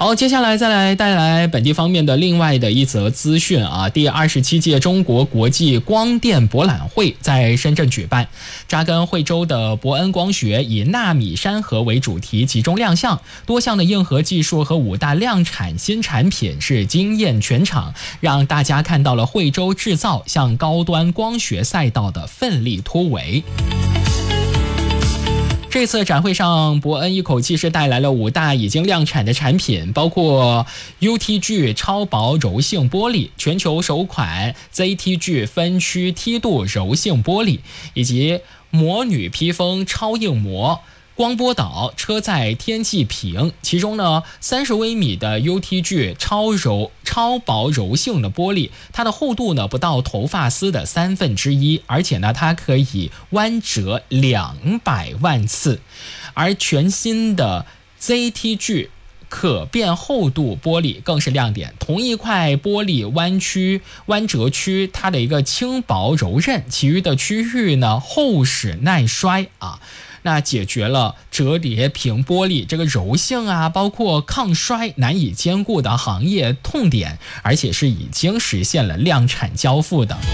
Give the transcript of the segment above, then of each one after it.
好，接下来再来带来本地方面的另外的一则资讯啊。第27届中国国际光电博览会在深圳举办，扎根惠州的伯恩光学以纳米山河为主题集中亮相，多项的硬核技术和5大量产新产品是惊艳全场，让大家看到了惠州制造向高端光学赛道的奋力突围。这次展会上，伯恩一口气是带来了5大已经量产的产品，包括 UTG 超薄柔性玻璃、全球首款 ZTG 分区梯度柔性玻璃，以及魔女披风超硬膜、光波导车载天际屏。其中呢，30微米的 UTG 超薄柔性的玻璃，它的厚度呢不到头发丝的1/3，而且呢它可以弯折200万次。而全新的 ZTG 可变厚度玻璃更是亮点，同一块玻璃弯折区它的一个轻薄柔韧，其余的区域呢厚实耐摔啊。那解决了折叠屏玻璃这个柔性啊，包括抗摔难以兼顾的行业痛点，而且是已经实现了量产交付的。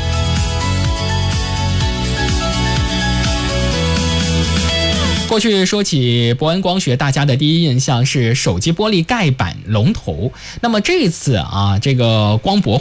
过去说起伯恩光学，大家的第一印象是手机玻璃盖板龙头。那么这次啊，这个光博